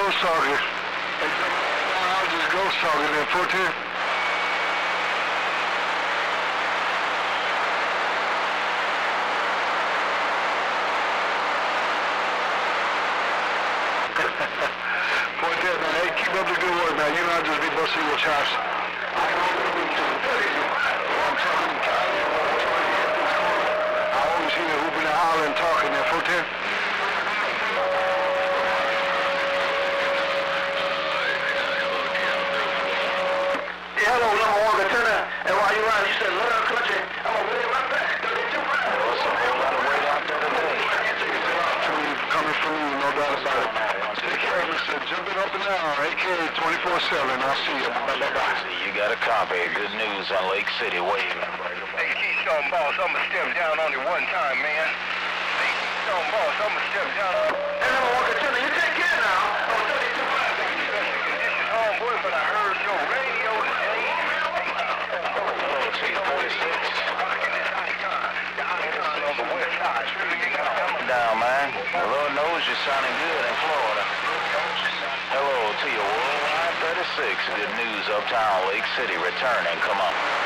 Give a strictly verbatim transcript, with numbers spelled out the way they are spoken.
ghost talking. I'll just ghost talking then, fourteen. fourteen, man. Hey, keep up the good work, man. You know I just be busting your chops. I always hear you hooping and hollering, talking there, fourteen. Hello, number one lieutenant. And while you're around, you said learn country. I'm gonna wait right back. thirty-two rounds. Well, it's a whole lot of weight out there today. Coming from you, no doubt about it. Take care, Mister Jumping up and down, A K twenty-four seven. I'll see you. Bye-bye. You got a copy. Good news on Lake City. Wave. Hey, Keystone Boss, I'ma step down on you one time, man. Hey, Keystone Boss, I'ma step down on you. Hey, number one lieutenant, you take care now. Oh, thirty-two rounds. Special conditions, homeboy, but I heard your radio today. Hello, T forty-six. On the west side. Down, man. The Lord knows you're sounding good in Florida. Hello to you, Worldwide thirty-six. Good news uptown Lake City returning. Come on.